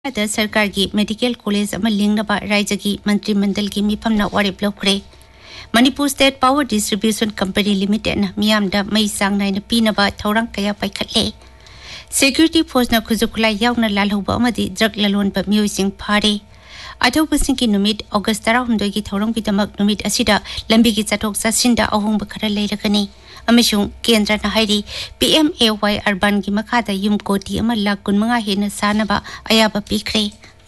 सरकार की medical college लिंगनबा राज्य की मंत्रिमंडल की मिफमना वारेप लौखरे Manipur state power distribution company limited मियामदा मई सांग नायना पीनबा थौरंग कया पाइखटले सिक्योरिटी फोर्स न खुजुखुलाई यावना लालहौबा अमदी ड्रग ललोनबा मियोइसिंग फारे अथौबसिंग की नुमित अगस्त 19 की थौरंग बिदमक नुमित असिदा लंबी की चथोक चसिंदा अहोंब खरा लेरगनी अमिशुं केंद्र नाहारी PMAY अर्बन की मखादा युम कोटी अमा लाख कुनमंगा हेन सानबा अयाबा पीखरे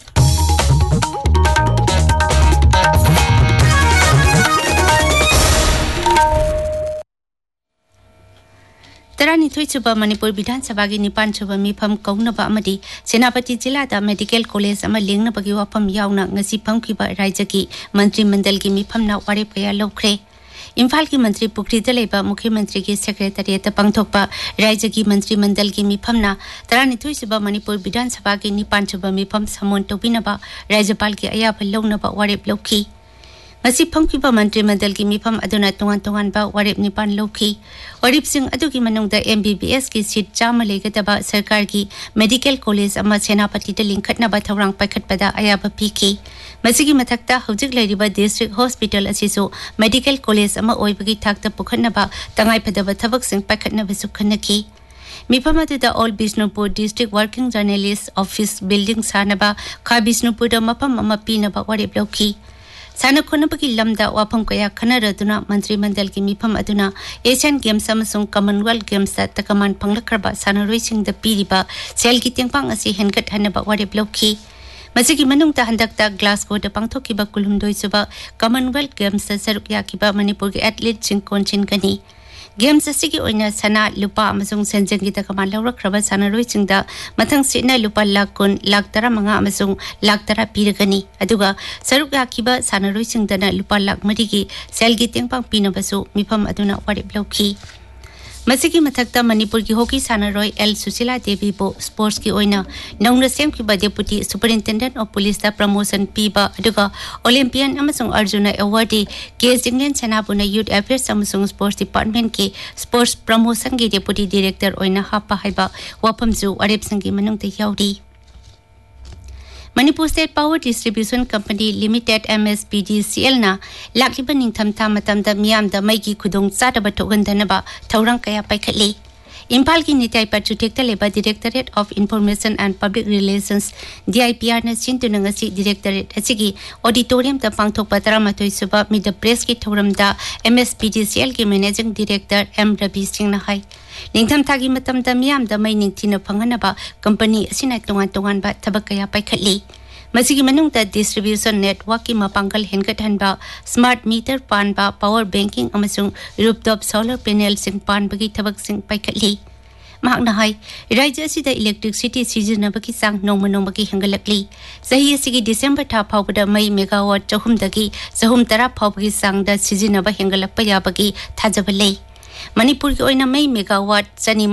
तरानिथोई सुबह मणिपुर विधानसभा की 9 सुबह मिफम कौनबा अमदी सेनापति जिला दा मेडिकल कॉलेज अमा लिंगनबगी वाफम यावना ngasi फमखिबा राज्य की मंत्रिमंडल की मिफमना वारेप कया लौखरे इम्फाल की मंत्री पुखरीदा लेबा मुख्यमंत्री की सेक्रेटरिएट पांगथोकपा राज्य की मंत्रिमंडल की मिफमना तरानिथोई सुबह मणिपुर विधानसभा की 9 सुबह मिफम समोन तौबिनबा राज्यपाल की अयाबा लौनबा वारेप लौखी ngasi phangkiba मंत्रिमंडल की मिफम अदुना तोंगान तोंगान बा वारेप निपान लौखी वारेप सिंह अदु की मनुंगदा MBBS की सीट चामा लेगदबा सरकार की मेडिकल कॉलेज अमा सेनापति दा लिंखटनबा थौरांग पाइखटपदा अयाबा पीखी मसिगी मथक्ता हौजिक लैरिबा डिस्ट्रिक्ट हॉस्पिटल असिसो मेडिकल कॉलेज अमा ओइबगी थाकता पुखटनबा तंगाई फदबा थबक Singh पाइखटनबसु खनकी मिफम अदुदा all Bishnupur district working journalist office building सानबा खा बिष्णुपुर मफम अमा पीनबा वारेप लौखी साना खोनबगी लमदा वाफम कया खनरदुना मंत्रिमंडल की मिफम अदुना एशियन गेम्स अमसुंग कॉमनवेल्थ गेम्स दा तकमान फंगलखरबा सानरोइसिंग दा पीरिबा सेल की तेंगपांग असी हेनगट हनबा वारेप लौखी मसिगी मनुंगता हंदकता ग्लासगो दा पांगथोकिबा कुलुमदोइ सुबा कॉमनवेल्थ गेम्स दा सरुक याकिबा मणिपुर के एथलीट सिंह कोनचिन गनी गेम्स असिगी ओइना सना लुपा अमसुंग सेंजन की तकमान लौरखरबा सानरोइसिंग दा मथंग सिना लुपा लाख कुन लाख 15 अमसुंग लाख 10 पीरगनी अदुगा सरुक याकिबा सानरोइसिंग दना लुपा लाख 3 की सेल की तेंगपांग पीनबसु मिफम अदुना वारेप लौखी मसिगी मथक्ता मणिपुर की हॉकी सानरोय एल सुशीला देवी बो स्पोर्ट्स की ओइना नौना सेमकिबा डेप्यूटी सुपरिटेंडेंट ऑफ पुलिस दा प्रमोशन पीबा अदुगा ओलंपियन अमसुंग अर्जुन अवार्डी के Jhingan सेनापुना youth affairs अमसुंग sports department के स्पोर्ट्स प्रमोशन की डेप्यूटी डायरेक्टर ओइना हापा हाइबा वाफमजु अरेप संगी मनुंग याउडी Manipur state power distribution company limited MSPDCL ना लाखिबा निंगथमथा मतमदा मियामदा मैगी खुदोंग चादबा थोगनदनबा थौरंग कया पाइखटले इम्फाल की निताई पचुटेक्टा लेबा directorate of information and public relations DIPR ना सिंतुनंगसी डायरेक्टरेट असिगी ऑडिटोरियम दा पांगथोकपा 13 सुबा मिड प्रेस की थौरमदा MSPDCL की managing director M Ravi Singh ना हाई निंगथमथागी मतमदा मियामदा मै निंगथिना फंगनबा कंपनी असिना तोंगान तोंगान बा थबक कया पाइखटले मसिगी मनुंगदा डिस्ट्रीब्यूशन नेटवर्क की मपांगल हेनगटहनबा smart meter Panba power banking अमसुंग rooftop solar panel सिंग पानबगी थबक सिंग पाइखटले महाकना हाई राज्य असिदा इलेक्ट्रिसिटी सिजनबगी सांग नोंमनोंबगी हेंगलकली सही असिगी डिसेंबर था फावबदा मई मेगावाट 310 फावबगी सांगदा सिजनबा हेंगलकपा याबगी थाजबले मणिपुर की ओइना मई मेगावाट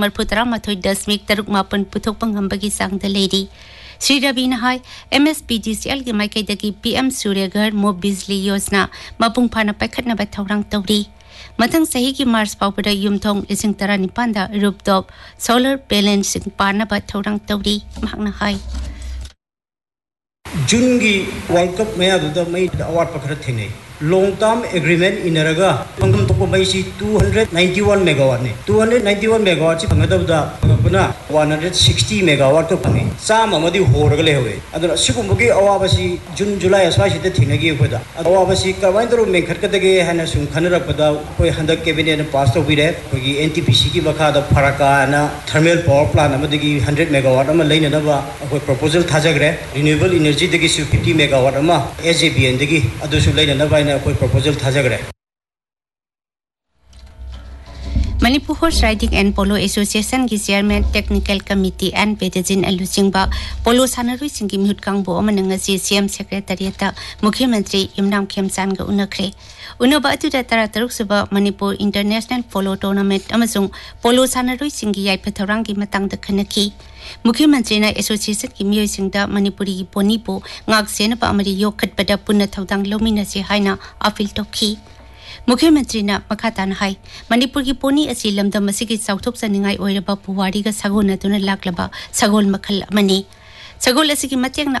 233.3 पुथोकपा ngambagi सांगदा लेरी श्री रवि नहाय MSPDCL की माइकैदगी PM सूर्यघर मो बिजली योजना मपुंग फाना पाइखटनबा थौरांग तौरी मथंग सही की मार्च फावबदा युमथोंग 19 दा रूफटॉप सोलर पैनल सिंग पानबा थौरांग तौरी महाकना हाय जून की वर्ल्ड कप में अदुदा मई award पखर थेने long term agreement इनरगा Pangam तो मई सी 291 मेगावाट ने 291 मेगावाट सी फंगदबदा पुना 160 मेगावाट तो फंगे साम अमदी होरगले होवे अदुना सिगुमबगी अवाबसी जून जुलाई असवासिते थिनगी होदा अवाबसी करवाइदरो मेखटकदगे हना सुम खनरपदा कोई हंदक कैबिनेट पास तो बिरे कोई NTPC की बखादा फरकाना थर्मल पावर प्लांट अमदगी 100 मेगावाट अमा लेनदबा कोई प्रपोजल थाजगरे रिन्यूएबल एनर्जी दगी 50 मेगावाट अमा SJVN दगी अदुसु लेनदबा कोई proposal थाजगरे Manipur horse riding and polo association की chairman technical committee and बेदजिन अलुसिंगबा polo सानरुइसिंगी मिहुतकांगबो अमनंगसी CM secretariat मुख्यमंत्री इमरान खेमचान गा उनखरे उनबा अदुदा 13 सुबा मणिपुर इंटरनेशनल पोलो टूर्नामेंट अमसुंग पोलो सानरुइसिंगी याइफथौरांगी मतंगदा खनकी मुख्यमंत्री ने एसोसिएशन की मियोइसिंगदा मणिपुरी की पोनीपो ngaksenaba amari yokhatpada punna thodang lominase haina appeal tokhi मुख्यमंत्री मखातान हाई मणिपुर की पोनी असी लमदम असिगी साउथोक सनिंगाई ओइरबा पुवारी गा सगोन अदुना लाक्लबा सगोल मखल मनी ꯁꯒꯣꯜ ꯑꯁꯤꯒꯤ ꯃꯇꯦꯡꯅ